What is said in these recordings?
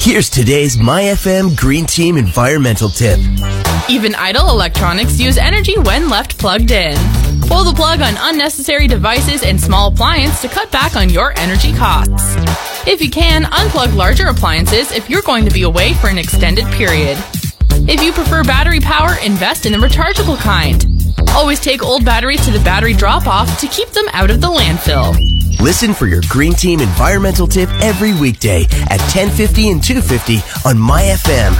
Here's today's MyFM Green Team environmental tip. Even idle electronics use energy when left plugged in. Pull the plug on unnecessary devices and small appliances to cut back on your energy costs. If you can, unplug larger appliances if you're going to be away for an extended period. If you prefer battery power, invest in the rechargeable kind. Always take old batteries to the battery drop-off to keep them out of the landfill. Listen for your Green Team environmental tip every weekday at 10:50 and 2:50 on MyFM.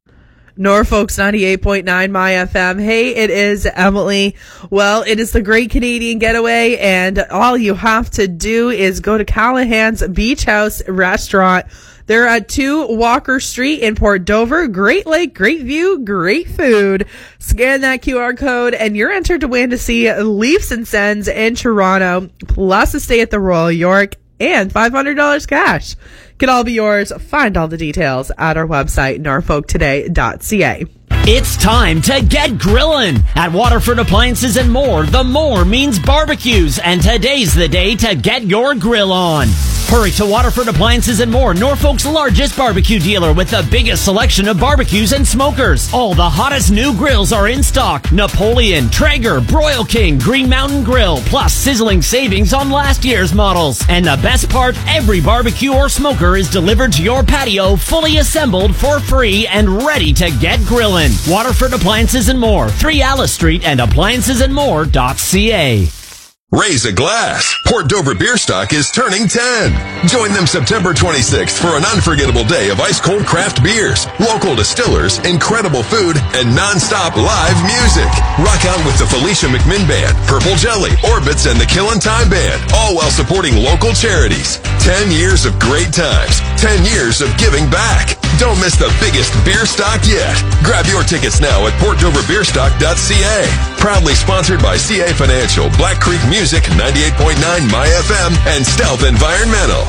Norfolk's 98.9 MyFM. Hey, it is Emily. Well, it is the Great Canadian Getaway, and all you have to do is go to Callahan's Beach House Restaurant. They're at 2 Walker Street in Port Dover. Great lake, great view, great food. Scan that QR code and you're entered to win to see Leafs and Sens in Toronto, plus a stay at the Royal York and $500 cash. Could all be yours. Find all the details at our website, norfolktoday.ca. It's time to get grillin'. At Waterford Appliances and More, the more means barbecues, and today's the day to get your grill on. Hurry to Waterford Appliances and More, Norfolk's largest barbecue dealer with the biggest selection of barbecues and smokers. All the hottest new grills are in stock. Napoleon, Traeger, Broil King, Green Mountain Grill, plus sizzling savings on last year's models. And the best part, every barbecue or smoker is delivered to your patio fully assembled for free and ready to get grillin'. Waterford Appliances and More, 3 Alice Street and appliancesandmore.ca. Raise a glass. Port Dover Beer Stock is turning 10. Join them September 26th for an unforgettable day of ice-cold craft beers, local distillers, incredible food, and non-stop live music. Rock out with the Felicia McMinn Band, Purple Jelly, Orbits, and the Killin' Time Band, all while supporting local charities. 10 years of great times. 10 years of giving back. Don't miss the biggest beer stock yet. Grab your tickets now at portdoverbeerstock.ca. Proudly sponsored by CA Financial, Black Creek Music, 98.9 MyFM, and Stealth Environmental.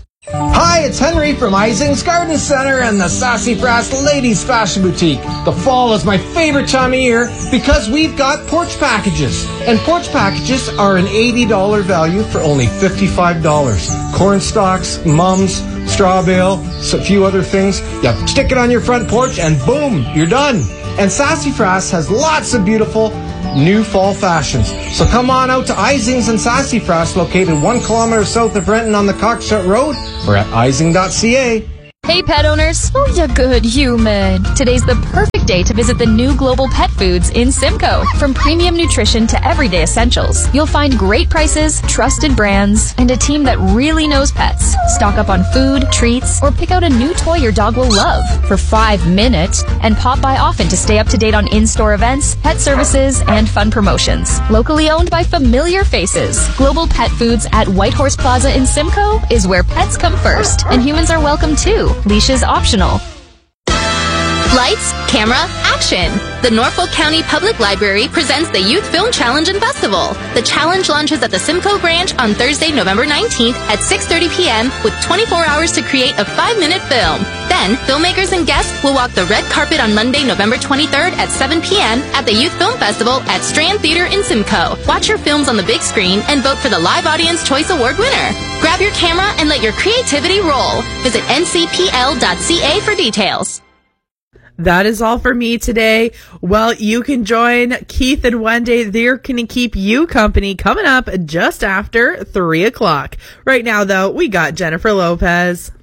Hi, it's Henry from Ising's Garden Center and the Sassafras Ladies Fashion Boutique. The fall is my favorite time of year because we've got porch packages. And porch packages are an $80 value for only $55. Corn stalks, mums, straw bale, a few other things. You stick it on your front porch and boom, you're done. And Sassafras has lots of beautiful new fall fashions. So come on out to Ising's and Sassafras, located 1 kilometer south of Renton on the Coxshut Road, or at ising.ca. Hey pet owners, oh you good human. Today's the perfect day to visit the new Global Pet Foods in Simcoe. From premium nutrition to everyday essentials, you'll find great prices, trusted brands, and a team that really knows pets. Stock up on food, treats, or pick out a new toy your dog will love for 5 minutes, and pop by often to stay up to date on in-store events, pet services, and fun promotions. Locally owned by familiar faces, Global Pet Foods at Whitehorse Plaza in Simcoe is where pets come first, and humans are welcome too. Leashes optional. Lights, camera, action! The Norfolk County Public Library presents the Youth Film Challenge and Festival. The challenge launches at the Simcoe branch on Thursday, November 19th at 6:30 p.m. with 24 hours to create a 5-minute film. Then, filmmakers and guests will walk the red carpet on Monday, November 23rd at 7 p.m. at the Youth Film Festival at Strand Theater in Simcoe. Watch your films on the big screen and vote for the Live Audience Choice Award winner. Grab your camera and let your creativity roll. Visit ncpl.ca for details. That is all for me today. Well, you can join Keith and Wendy. They're going to keep you company coming up just after 3 o'clock. Right now, though, we got Jennifer Lopez.